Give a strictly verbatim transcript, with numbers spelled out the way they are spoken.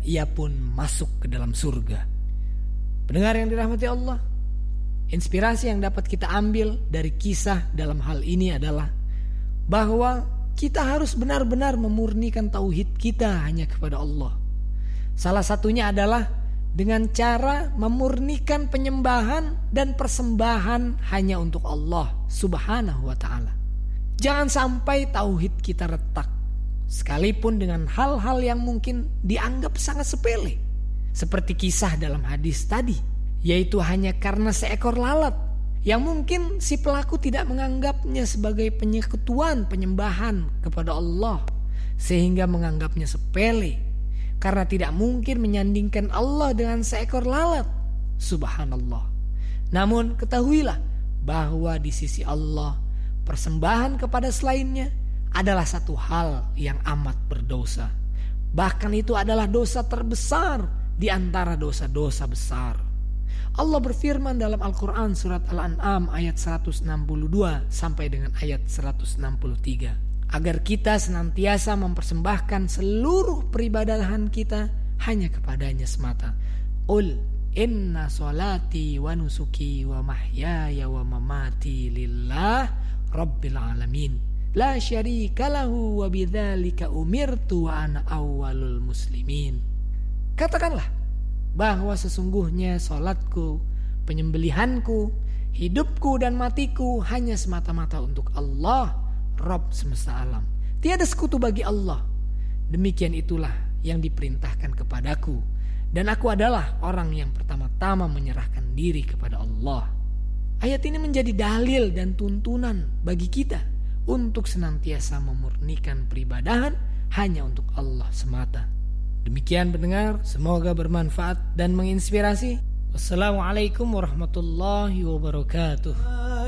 ia pun masuk ke dalam surga. Pendengar yang dirahmati Allah, inspirasi yang dapat kita ambil dari kisah dalam hal ini adalah bahwa kita harus benar-benar memurnikan tauhid kita hanya kepada Allah. Salah satunya adalah dengan cara memurnikan penyembahan dan persembahan hanya untuk Allah Subhanahu wa ta'ala. Jangan sampai tauhid kita retak, sekalipun dengan hal-hal yang mungkin dianggap sangat sepele. Seperti kisah dalam hadis tadi, yaitu hanya karena seekor lalat yang mungkin si pelaku tidak menganggapnya sebagai penyekutuan penyembahan kepada Allah, sehingga menganggapnya sepele. Karena tidak mungkin menyandingkan Allah dengan seekor lalat. Subhanallah. Namun ketahuilah bahwa di sisi Allah, persembahan kepada selainnya adalah satu hal yang amat berdosa. Bahkan itu adalah dosa terbesar di antara dosa-dosa besar. Allah berfirman dalam Al-Quran surat Al-An'am ayat seratus enam puluh dua sampai dengan ayat seratus enam puluh tiga. Agar kita senantiasa mempersembahkan seluruh peribadahan kita hanya kepadanya semata. Qul inna salati wa nusuki wa mahyaya wa mamati lillah rabbil alamin. La syarika lahu wa bidzalika umirtu wa ana awwalul muslimin. Katakanlah bahwa sesungguhnya salatku, penyembelihanku, hidupku dan matiku hanya semata-mata untuk Allah, Rabb semesta alam. Tiada sekutu bagi Allah. Demikian itulah yang diperintahkan kepadaku, dan aku adalah orang yang pertama-tama menyerahkan diri kepada Allah. Ayat ini menjadi dalil dan tuntunan bagi kita untuk senantiasa memurnikan peribadahan hanya untuk Allah semata. Demikian pendengar, semoga bermanfaat dan menginspirasi. Wassalamualaikum warahmatullahi wabarakatuh.